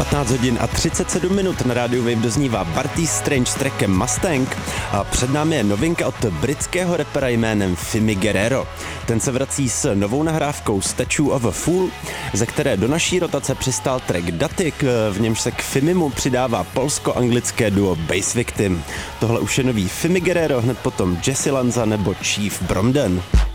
15 hodin a 37 minut na rádiu Wave doznívá Barty Strange s trackem Mustang a před námi je novinka od britského rapera jménem Fimi Guerrero. Ten se vrací s novou nahrávkou Statue of a Fool, ze které do naší rotace přistál track Datik, v němž se k Fimimu přidává polsko-anglické duo Bass Victim. Tohle už je nový Fimi Guerrero, hned potom Jesse Lanza nebo Chief Bromden.